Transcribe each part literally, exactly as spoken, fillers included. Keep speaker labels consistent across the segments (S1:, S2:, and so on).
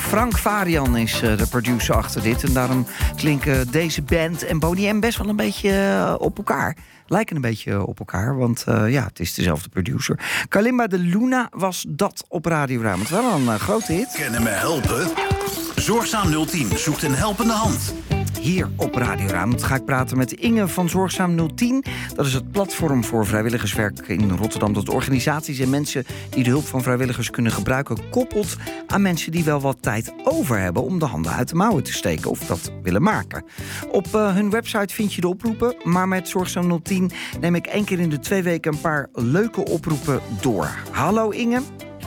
S1: Frank Varian is uh, de producer achter dit. En daarom klinken deze band en Boney M best wel een beetje uh, op elkaar. Lijken een beetje op elkaar, want uh, ja, het is dezelfde producer. Kalimba de Luna was dat op Radio Rijnmond. Het wel een uh, grote hit.
S2: Kunnen me helpen? Zorgzaam nul tien zoekt een helpende hand.
S1: Hier op Radio Rijnmond ga ik praten met Inge van Zorgzaam nul tien. Dat is het platform voor vrijwilligerswerk in Rotterdam. Dat organisaties en mensen die de hulp van vrijwilligers kunnen gebruiken, koppelt aan mensen die wel wat tijd over hebben om de handen uit de mouwen te steken of dat willen maken. Op uh, hun website vind je de oproepen, maar met Zorgzaam nul tien neem ik één keer in de twee weken een paar leuke oproepen door. Hallo Inge.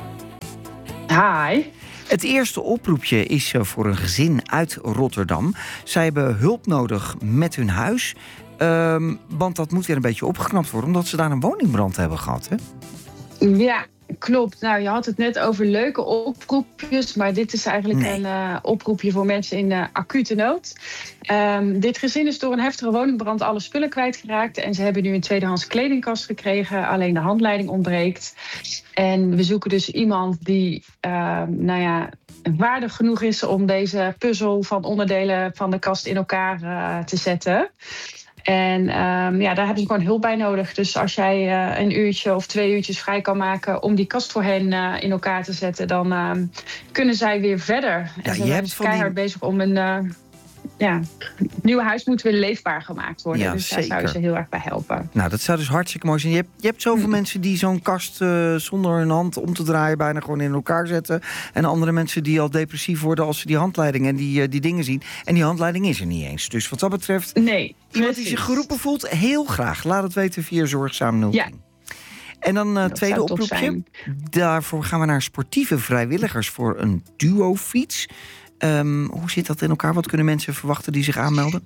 S3: Hi.
S1: Het eerste oproepje is voor een gezin uit Rotterdam. Zij hebben hulp nodig met hun huis. Um, want dat moet weer een beetje opgeknapt worden, omdat ze daar een woningbrand hebben gehad, hè?
S3: Ja, klopt. Nou, je had het net over leuke oproepjes, maar dit is eigenlijk nee. een uh, oproepje voor mensen in uh, acute nood. Um, dit gezin is door een heftige woningbrand alle spullen kwijtgeraakt en ze hebben nu een tweedehands kledingkast gekregen. Alleen de handleiding ontbreekt. En we zoeken dus iemand die uh, nou ja, waardig genoeg is om deze puzzel van onderdelen van de kast in elkaar uh, te zetten. En um, ja, daar hebben ze gewoon hulp bij nodig. Dus als jij uh, een uurtje of twee uurtjes vrij kan maken om die kast voor hen uh, in elkaar te zetten, dan uh, kunnen zij weer verder.
S1: Ja,
S3: en ze
S1: je
S3: zijn
S1: hebt
S3: dus
S1: van
S3: keihard
S1: die...
S3: bezig om een uh, ja, nieuwe huis moet weer leefbaar gemaakt worden.
S1: Ja,
S3: dus
S1: zeker.
S3: daar zou je ze heel erg bij helpen.
S1: Nou, dat zou dus hartstikke mooi zijn. Je hebt, je hebt zoveel hm. mensen die zo'n kast uh, zonder hun hand om te draaien bijna gewoon in elkaar zetten. En andere mensen die al depressief worden als ze die handleiding en die, uh, die dingen zien. En die handleiding is er niet eens. Dus wat dat betreft,
S3: nee,
S1: iemand die zich geroepen voelt, heel graag. Laat het weten via Zorgzaam nul tien. Ja. En dan uh, tweede oproepje. Daarvoor gaan we naar sportieve vrijwilligers voor een duofiets. Um, hoe zit dat in elkaar? Wat kunnen mensen verwachten die zich aanmelden?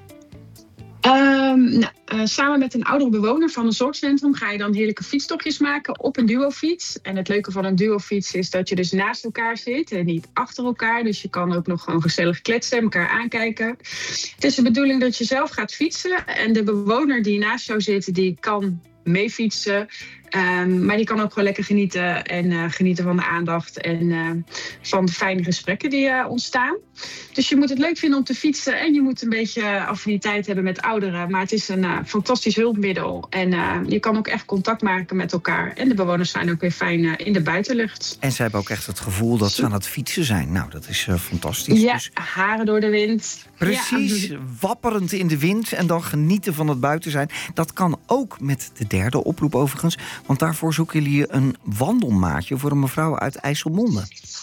S3: Um, nou, uh, samen met een oudere bewoner van een zorgcentrum ga je dan heerlijke fietstochtjes maken op een duofiets. En het leuke van een duofiets is dat je dus naast elkaar zit en niet achter elkaar. Dus je kan ook nog gewoon gezellig kletsen en elkaar aankijken. Het is de bedoeling dat je zelf gaat fietsen en de bewoner die naast jou zit, die kan meefietsen. Um, maar die kan ook gewoon lekker genieten en uh, genieten van de aandacht en uh, van de fijne gesprekken die uh, ontstaan. Dus je moet het leuk vinden om te fietsen en je moet een beetje affiniteit hebben met ouderen. Maar het is een uh, fantastisch hulpmiddel en uh, je kan ook echt contact maken met elkaar. En de bewoners zijn ook weer fijn uh, in de buitenlucht.
S1: En ze hebben ook echt het gevoel dat ze aan het fietsen zijn. Nou, dat is uh, fantastisch.
S3: Ja,
S1: dus...
S3: haren door de wind.
S1: Precies, ja. Wapperend in de wind en dan genieten van het buiten zijn. Dat kan ook met de derde oproep overigens. Want daarvoor zoeken jullie een wandelmaatje voor een mevrouw uit IJsselmonde.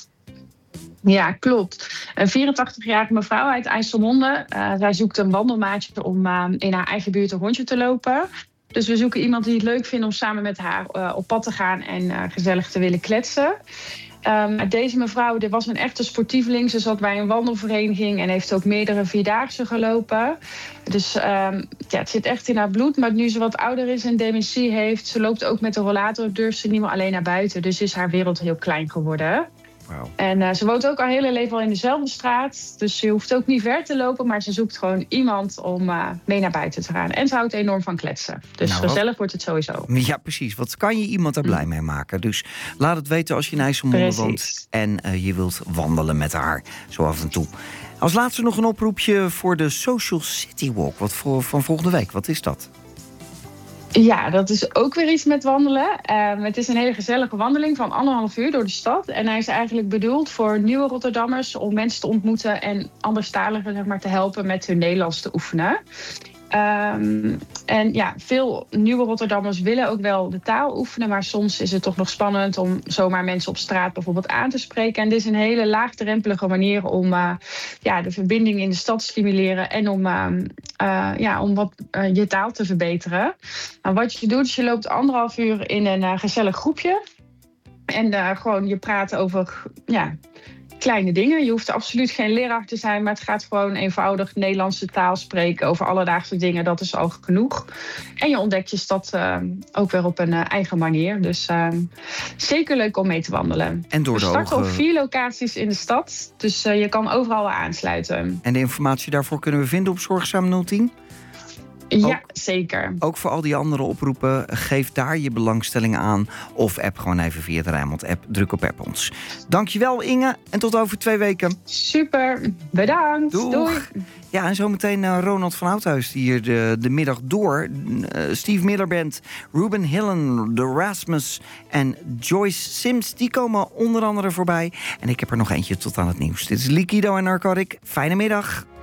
S3: Ja, klopt. Een vierentachtigjarige mevrouw uit IJsselmonde. Uh, zij zoekt een wandelmaatje om uh, in haar eigen buurt een rondje te lopen. Dus we zoeken iemand die het leuk vindt om samen met haar uh, op pad te gaan en uh, gezellig te willen kletsen. Um, deze mevrouw dit was een echte sportieveling. Ze zat bij een wandelvereniging en heeft ook meerdere vierdaagse gelopen. Dus um, ja, het zit echt in haar bloed. Maar nu ze wat ouder is en dementie heeft, ze loopt ook met de rollator, durft ze niet meer alleen naar buiten. Dus is haar wereld heel klein geworden. Wow. En uh, ze woont ook al heel haar leven al in dezelfde straat. Dus ze hoeft ook niet ver te lopen, maar ze zoekt gewoon iemand om uh, mee naar buiten te gaan. En ze houdt enorm van kletsen. Dus nou, gezellig wat... wordt het sowieso.
S1: Ja, precies. Wat kan je iemand daar blij mm. mee maken? Dus laat het weten als je in IJsselmonde woont en uh, je wilt wandelen met haar zo af en toe. Als laatste nog een oproepje voor de Social City Walk. Wat voor, van volgende week. Wat is dat?
S3: Ja, dat is ook weer iets met wandelen. Uh, het is een hele gezellige wandeling van anderhalf uur door de stad. En hij is eigenlijk bedoeld voor nieuwe Rotterdammers om mensen te ontmoeten en anderstaligen zeg maar, te helpen met hun Nederlands te oefenen. Um, en ja, veel nieuwe Rotterdammers willen ook wel de taal oefenen, maar soms is het toch nog spannend om zomaar mensen op straat bijvoorbeeld aan te spreken. En dit is een hele laagdrempelige manier om uh, ja, de verbinding in de stad te stimuleren en om, uh, uh, ja, om wat, uh, je taal te verbeteren. Nou, wat je doet is je loopt anderhalf uur in een uh, gezellig groepje en uh, gewoon je praat over ja, kleine dingen. Je hoeft absoluut geen leraar te zijn, maar het gaat gewoon eenvoudig Nederlandse taal spreken over alledaagse dingen. Dat is al genoeg. En je ontdekt je stad uh, ook weer op een uh, eigen manier. Dus uh, zeker leuk om mee te wandelen.
S1: En door de
S3: We starten
S1: ogen...
S3: op vier locaties in de stad, dus uh, je kan overal aansluiten.
S1: En de informatie daarvoor kunnen we vinden op Zorgzaam nul tien?
S3: Ja,
S1: ook,
S3: zeker.
S1: Ook voor al die andere oproepen, geef daar je belangstelling aan. Of app gewoon even via de Rijnmond-app. Druk op app ons. Dankjewel Inge en tot over twee weken.
S3: Super, bedankt.
S1: Doeg.
S3: Doei.
S1: Ja, en zometeen uh, Ronald van Oudhuis die hier de, de middag door. Uh, Steve Miller Band, Ruben Hillen, The Rasmus en Joyce Sims. Die komen onder andere voorbij. En ik heb er nog eentje tot aan het nieuws. Dit is Likido en Narcotic. Fijne middag.